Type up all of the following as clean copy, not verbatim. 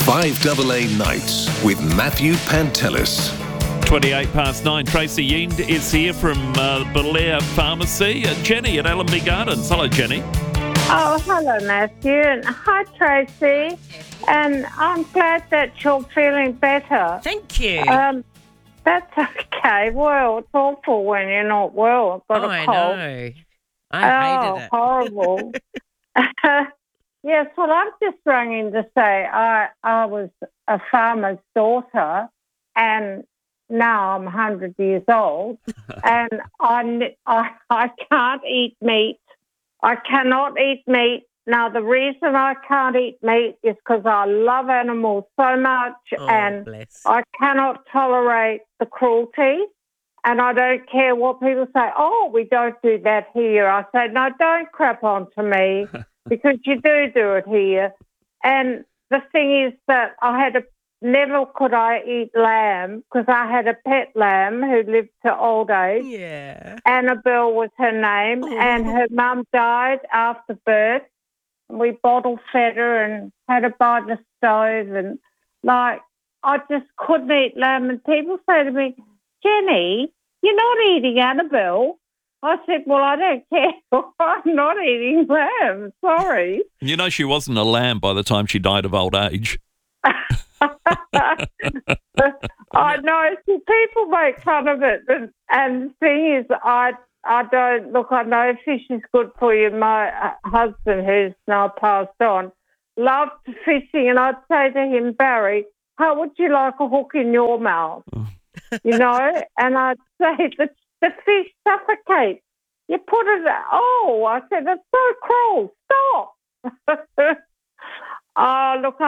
5AA Nights with Matthew Pantelis. 9:28. Tracy Yiend is here from Belair Pharmacy. Jenny at Allenby Gardens. Hello, Jenny. Oh, hello, Matthew. And hi, Tracy. And I'm glad that you're feeling better. Thank you. That's okay. Well, it's awful when you're not well. I've got a cold. I know. I hated it. Horrible. Yes, well, I've just rung in to say I was a farmer's daughter and now I'm 100 years old and I can't eat meat. I cannot eat meat. Now, the reason I can't eat meat is because I love animals so much and bless. I cannot tolerate the cruelty. And I don't care what people say, oh, we don't do that here. I say, no, don't crap onto me because you do it here. And the thing is that never could I eat lamb because I had a pet lamb who lived to old age. Yeah. Annabelle was her name, and her mum died after birth. We bottle fed her and had her by the stove, and I just couldn't eat lamb. And people say to me, Jenny, you're not eating Annabelle. I said, well, I don't care. I'm not eating lamb. Sorry. You know she wasn't a lamb by the time she died of old age. I know. See, people make fun of it, and the thing is, I don't look. I know fish is good for you. My husband, who's now passed on, loved fishing, and I'd say to him, Barry, how would you like a hook in your mouth? You know, and I'd say the fish suffocates. You put it. Oh, I said that's so cruel. Stop. Oh, look,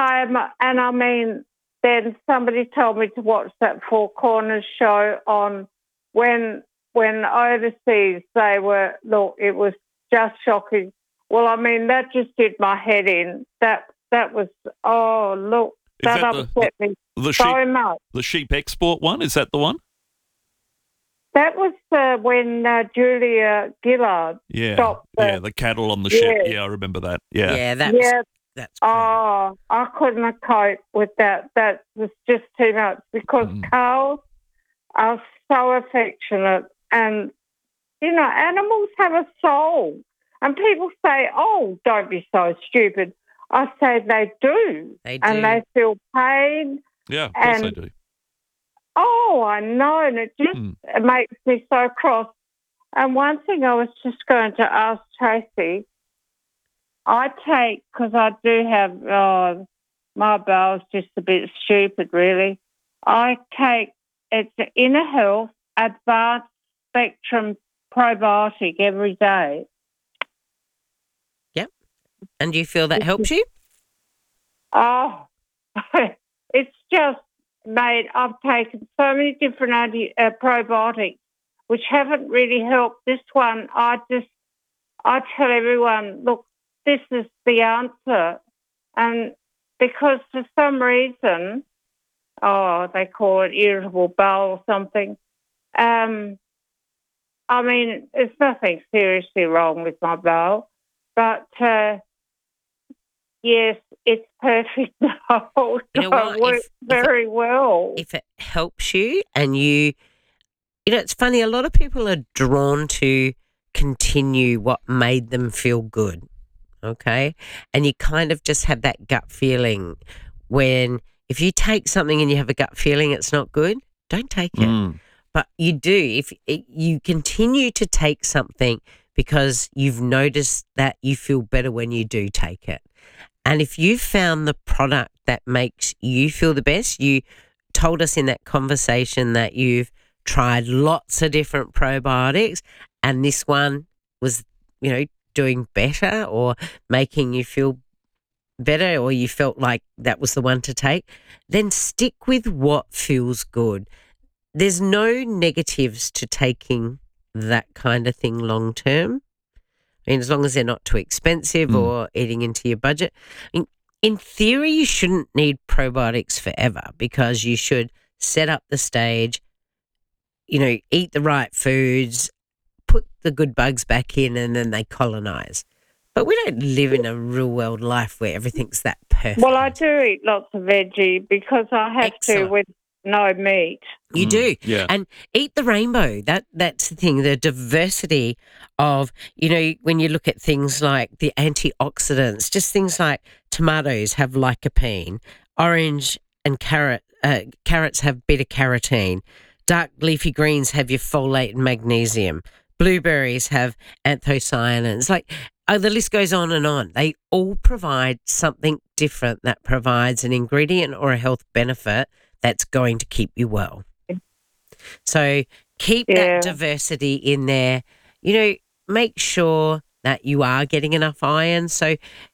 then somebody told me to watch that Four Corners show on when overseas they were, look, it was just shocking. Well, that just did my head in. That was, oh, look, that upset me so much. The sheep export one, is that the one? That was when Julia Gillard stopped. The cattle on the ship. Yeah, I remember that. Yeah. Yeah, that's great. Oh, I couldn't have coped with that. That was just too much because cows are so affectionate and, you know, animals have a soul. And people say, oh, don't be so stupid. I say they do. They do. And they feel pain. Yeah, of course they do. Oh, I know. And it just it makes me so cross. And one thing I was just going to ask Tracy, I take, because I do have, my bowel's just a bit stupid, really. I take, it's Inner Health Advanced Spectrum Probiotic every day. Yep. And do you feel that helps you? Oh, it's just made, I've taken so many different probiotics which haven't really helped. This one, I tell everyone, look, this is the answer. And because for some reason, they call it irritable bowel or something. There's nothing seriously wrong with my bowel. But, yes, it's perfect now. You know what? It works very well. If it helps you and you know, it's funny, a lot of people are drawn to continue what made them feel good. Okay. And you kind of just have that gut feeling when if you take something and you have a gut feeling it's not good, don't take it. But you do. If you continue to take something because you've noticed that you feel better when you do take it. And if you found the product that makes you feel the best, you told us in that conversation that you've tried lots of different probiotics and this one was, you know, doing better or making you feel better or you felt like that was the one to take, then stick with what feels good. There's no negatives to taking that kind of thing long term. As long as they're not too expensive or eating into your budget. In theory, you shouldn't need probiotics forever because you should set up the stage, you know, eat the right foods, put the good bugs back in and then they colonize. But we don't live in a real world life where everything's that perfect. Well, I do eat lots of veggie because I have to with no meat. You do. yeah. And eat the rainbow. That's the thing, the diversity of, when you look at things like the antioxidants, just things like tomatoes have lycopene, orange and carrots have beta-carotene, dark leafy greens have your folate and magnesium, blueberries have anthocyanins. The list goes on and on. They all provide something different that provides an ingredient or a health benefit that's going to keep you well. So keep that diversity in there. Make sure that you are getting enough iron. So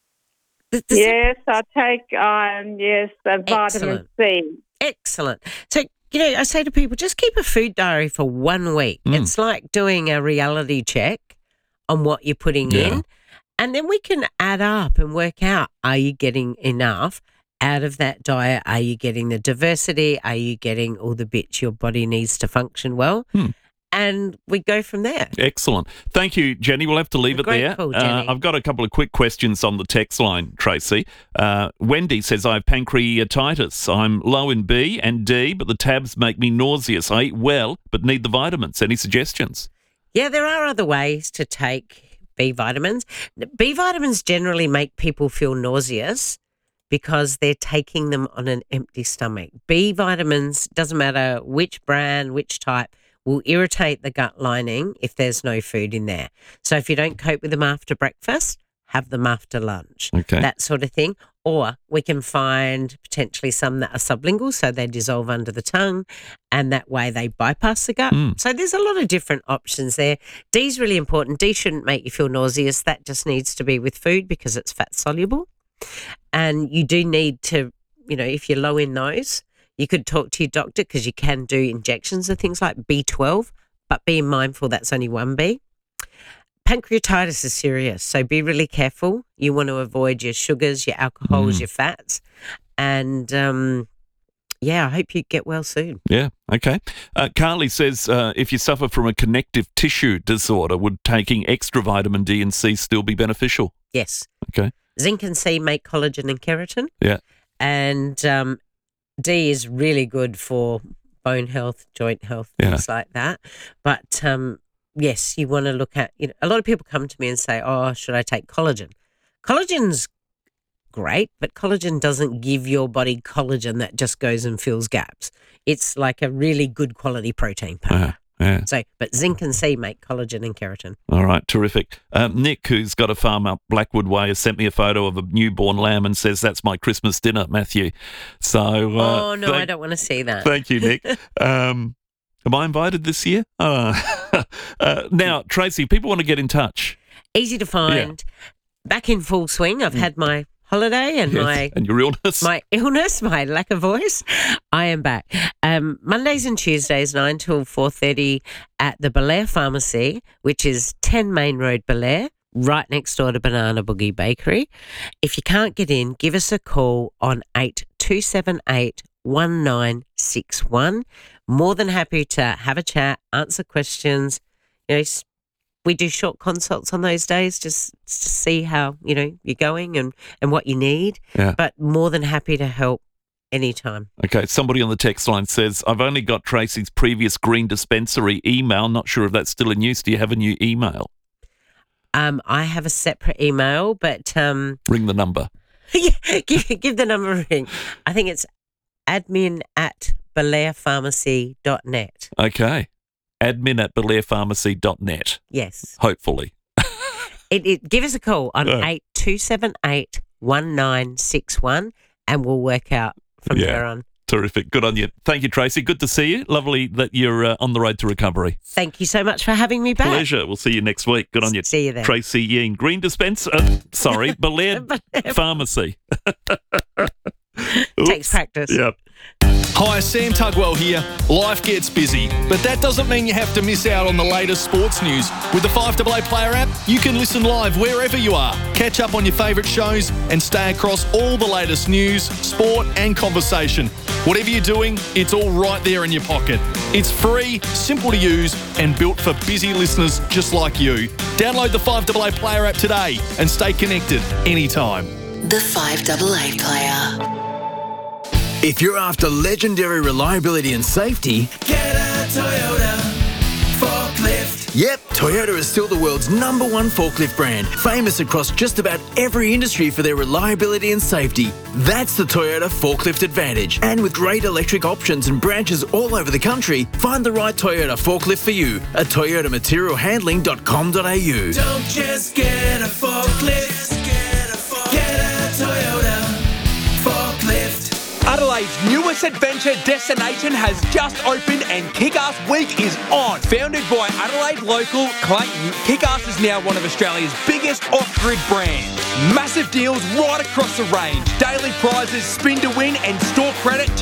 yes, I take iron, yes, and vitamin C. Excellent. So, I say to people, just keep a food diary for 1 week. It's like doing a reality check on what you're putting in. And then we can add up and work out, are you getting enough out of that diet? Are you getting the diversity? Are you getting all the bits your body needs to function well? And we go from there. Excellent. Thank you, Jenny. We'll have to leave it there. Call, Jenny. I've got a couple of quick questions on the text line, Tracy. Wendy says, I have pancreatitis. I'm low in B and D, but the tabs make me nauseous. I eat well, but need the vitamins. Any suggestions? Yeah, there are other ways to take B vitamins. B vitamins generally make people feel nauseous because they're taking them on an empty stomach. B vitamins, doesn't matter which brand, which type, will irritate the gut lining if there's no food in there. So if you don't cope with them after breakfast, have them after lunch. Okay. That sort of thing. Or we can find potentially some that are sublingual, so they dissolve under the tongue, and that way they bypass the gut. So there's a lot of different options there. D is really important. D shouldn't make you feel nauseous. That just needs to be with food because it's fat soluble. And you do need to, if you're low in those, you could talk to your doctor because you can do injections of things like B12, but be mindful that's only 1B. Pancreatitis is serious, so be really careful. You want to avoid your sugars, your alcohols, your fats. And, I hope you get well soon. Yeah, okay. Carly says if you suffer from a connective tissue disorder, would taking extra vitamin D and C still be beneficial? Yes. Okay. Zinc and C make collagen and keratin. Yeah. And D is really good for bone health, joint health, things like that. But, yes, you want to look at, a lot of people come to me and say, should I take collagen? Collagen's great, but collagen doesn't give your body collagen that just goes and fills gaps. It's like a really good quality protein powder. Yeah. So, but zinc and C make collagen and keratin. All right, terrific. Nick, who's got a farm up Blackwood Way, has sent me a photo of a newborn lamb and says that's my Christmas dinner, Matthew. So, I don't want to see that. Thank you, Nick. Am I invited this year? Now, Tracy, people want to get in touch. Easy to find. Back in full swing. I've had my holiday and and your illness. My illness, my lack of voice. I am back. Mondays and Tuesdays, 9 till 4:30 at the Belair Pharmacy, which is 10 Main Road, Belair, right next door to Banana Boogie Bakery. If you can't get in, give us a call on 8278 1961. More than happy to have a chat, answer questions. We do short consults on those days just to see how, you're going and what you need. Yeah. But more than happy to help anytime. Okay, somebody on the text line says, I've only got Tracy's previous Green Dispensary email. Not sure if that's still in use. Do you have a new email? I have a separate email, but... Ring the number. give the number a ring. I think it's admin@belairpharmacy.net. Okay. admin@belairpharmacy.net. Yes. Hopefully. Give us a call on 8278 1961 and we'll work out from there on. Terrific. Good on you. Thank you, Tracy. Good to see you. Lovely that you're on the road to recovery. Thank you so much for having me back. Pleasure. We'll see you next week. Good on you. See you then. Tracy Yeen. Green Dispenser. Belair Pharmacy. Takes practice. Yep. Hi, Sam Tugwell here. Life gets busy, but that doesn't mean you have to miss out on the latest sports news. With the 5AA Player app, you can listen live wherever you are, catch up on your favourite shows and stay across all the latest news, sport and conversation. Whatever you're doing, it's all right there in your pocket. It's free, simple to use and built for busy listeners just like you. Download the 5AA Player app today and stay connected anytime. The 5AA Player. If you're after legendary reliability and safety, get a Toyota forklift. Yep, Toyota is still the world's #1 forklift brand, famous across just about every industry for their reliability and safety. That's the Toyota Forklift Advantage. And with great electric options and branches all over the country, find the right Toyota forklift for you at toyotamaterialhandling.com.au. Don't just get a forklift, get a Toyota forklift. Adelaide's newest adventure destination has just opened and Kick-Ass Week is on. Founded by Adelaide local Clayton, Kick-Ass is now one of Australia's biggest off-grid brands. Massive deals right across the range, daily prizes, spin to win and store credit to